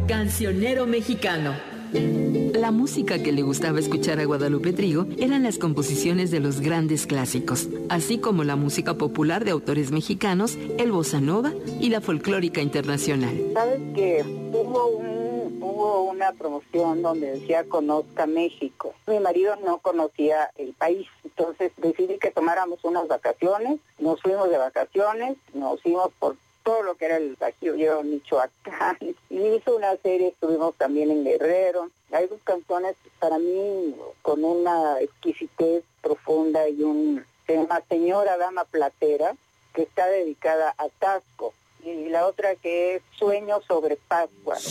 Cancionero Mexicano. La música que le gustaba escuchar a Guadalupe Trigo eran las composiciones de los grandes clásicos, así como la música popular de autores mexicanos, el bossa nova y la folclórica internacional. ¿Sabes que hubo una promoción donde decía Conozca México? Mi marido no conocía el país, entonces decidí que tomáramos unas vacaciones, nos fuimos de vacaciones, nos fuimos por todo lo que era el Bajío, Michoacán, y hizo una serie, estuvimos también en Guerrero. Hay dos canciones para mí con una exquisitez profunda y se llama Señora Dama Platera, que está dedicada a Taxco, y la otra que es Sueño sobre Pascua.